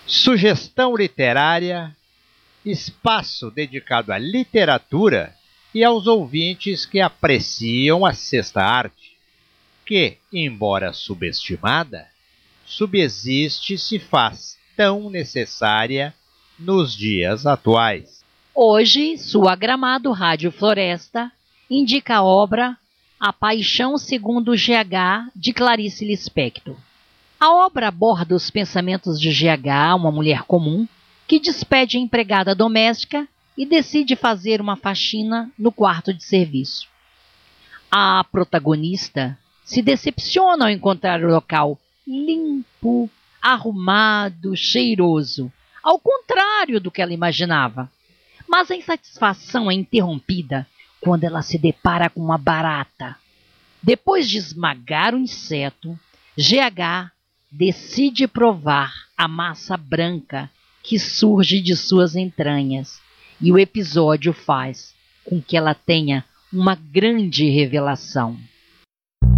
Sugestão literária, espaço dedicado à literatura e aos ouvintes que apreciam a sexta arte, que, embora subestimada, subsiste e se faz tão necessária nos dias atuais. Hoje, sua Gramado Rádio Floresta indica a obra A Paixão segundo GH, de Clarice Lispector. A obra aborda os pensamentos de GH, uma mulher comum, que despede a empregada doméstica e decide fazer uma faxina no quarto de serviço. A protagonista se decepciona ao encontrar o local limpo, arrumado, cheiroso, ao contrário do que ela imaginava. Mas a insatisfação é interrompida quando ela se depara com uma barata. Depois de esmagar o inseto, GH decide provar a massa branca que surge de suas entranhas, e o episódio faz com que ela tenha uma grande revelação.